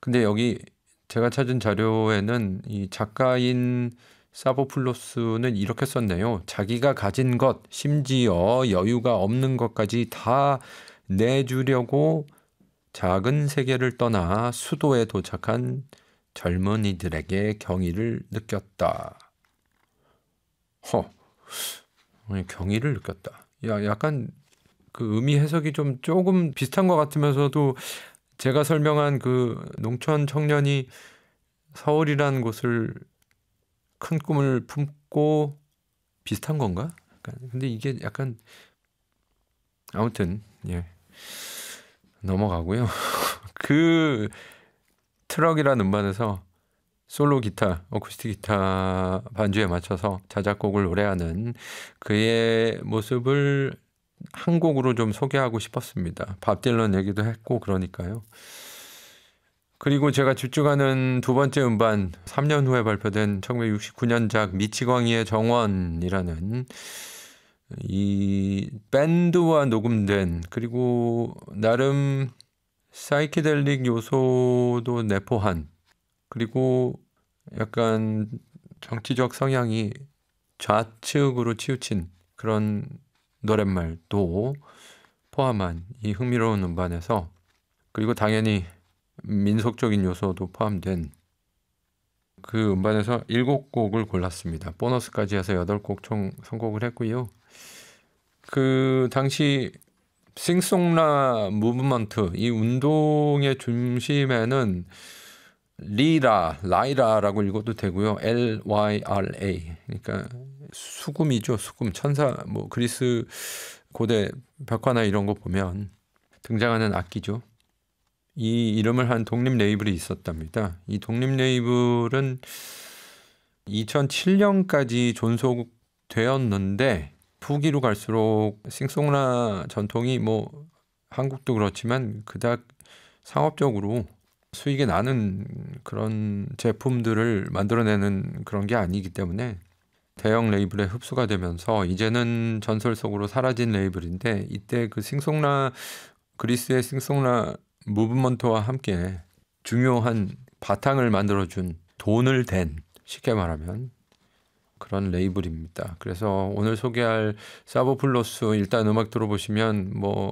근데 여기 제가 찾은 자료에는 이 작가인 사보플로스는 이렇게 썼네요. 자기가 가진 것, 심지어 여유가 없는 것까지 다 내주려고 작은 세계를 떠나 수도에 도착한 젊은이들에게 경의를 느꼈다. 경의를 느꼈다. 약간 그 의미 해석이 좀 조금 비슷한 것 같으면서도 제가 설명한 그 농촌 청년이 서울이라는 곳을 큰 꿈을 품고 비슷한 건가? 근데 이게 약간 아무튼 넘어가고요. 그 트럭이라는 음반에서 솔로 기타, 어쿠스틱 기타 반주에 맞춰서 자작곡을 노래하는 그의 모습을 한 곡으로 좀 소개하고 싶었습니다. 밥 딜런 얘기도 했고 그러니까요. 그리고 제가 집중하는 두 번째 음반, 3년 후에 발표된 1969년작 미치광이의 정원이라는 이 밴드와 녹음된, 그리고 나름 사이키델릭 요소도 내포한, 그리고 약간 정치적 성향이 좌측으로 치우친 그런 노랫말도 포함한 이 흥미로운 음반에서, 그리고 당연히 민속적인 요소도 포함된 그 음반에서 7곡을 골랐습니다. 보너스까지 해서 8곡 총 선곡을 했고요. 그 당시 싱송라 무브먼트, 이 운동의 중심에는 라이라라고 읽어도 되고요. LYRA. 그러니까 수금이죠. 수금. 천사, 뭐 그리스 고대 벽화나 이런 거 보면 등장하는 악기죠. 이 이름을 한 독립 레이블이 있었답니다. 이 독립 레이블은 2007년까지 존속되었는데 후기로 갈수록 싱송라 전통이 뭐 한국도 그렇지만 그닥 상업적으로 수익이 나는 그런 제품들을 만들어내는 그런 게 아니기 때문에 대형 레이블에 흡수가 되면서 이제는 전설 속으로 사라진 레이블인데, 이때 그 그리스의 싱송라 무브먼트와 함께 중요한 바탕을 만들어준, 돈을 댄, 쉽게 말하면 그런 레이블입니다. 그래서 오늘 소개할 사보플로스, 일단 음악 들어보시면 뭐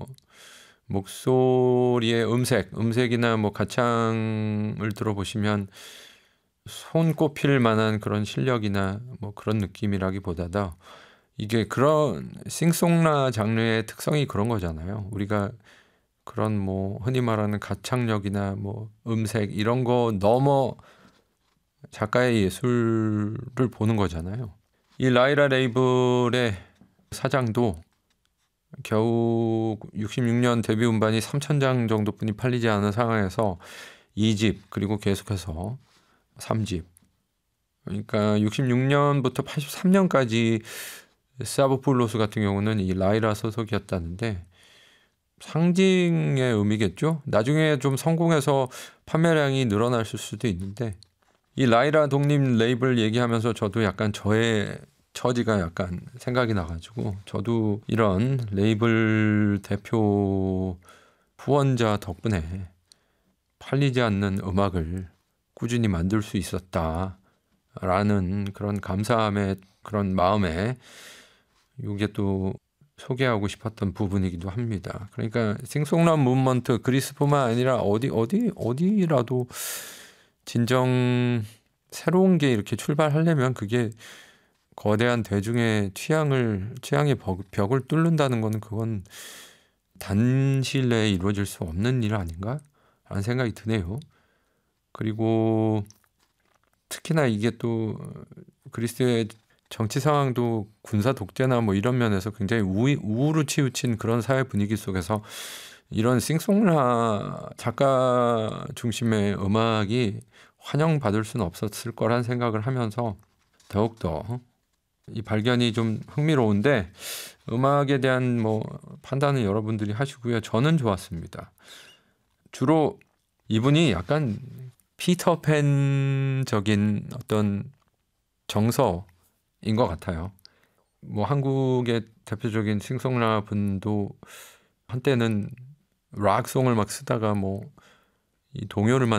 목소리의 음색이나 뭐 가창을 들어보시면 손꼽힐 만한 그런 실력이나 뭐 그런 느낌이라기보다도 이게 그런 싱송라 장르의 특성이 그런 거잖아요. 우리가 그런 뭐 흔히 말하는 가창력이나 뭐 음색 이런 거 넘어 작가의 예술을 보는 거잖아요. 이 라이라 레이블의 사장도 겨우 66년 데뷔 음반이 3,000장 정도뿐이 팔리지 않은 상황에서 2집, 그리고 계속해서 3집, 그러니까 66년부터 83년까지 사보플로스 같은 경우는 이 라이라 소속이었다는데 상징의 의미겠죠. 나중에 좀 성공해서 판매량이 늘어났을 수도 있는데, 이 라이라 독립 레이블 얘기하면서 저도 약간 저의 처지가 약간 생각이 나가지고, 저도 이런 레이블 대표 후원자 덕분에 팔리지 않는 음악을 꾸준히 만들 수 있었다라는 그런 감사함의 그런 마음에 이게 또 소개하고 싶었던 부분이기도 합니다. 그러니까 싱송라 무브먼트, 그리스뿐만 아니라 어디라도 진정 새로운 게 이렇게 출발하려면 그게 거대한 대중의 취향의 벽을 뚫는다는 거는 그건 단시일 내에 이루어질 수 없는 일 아닌가? 라는 생각이 드네요. 그리고 특히나 이게 또 그리스의 정치 상황도 군사 독재나 뭐 이런 면에서 굉장히 우울로 치우친 그런 사회 분위기 속에서 이런 싱송라 작가 중심의 음악이 환영받을 수는 없었을 거란 생각을 하면서 더욱더 이 발견이 좀 흥미로운데, 음악에 대한 뭐 판단은 여러분들이 하시고요. 저는 좋았습니다. 주로 이분이 약간 피터팬적인 어떤 정서인 것 같아요. 뭐 한국의 대표적인 싱송라 분도 한때는 락송을 막 쓰다가 뭐 이 동요를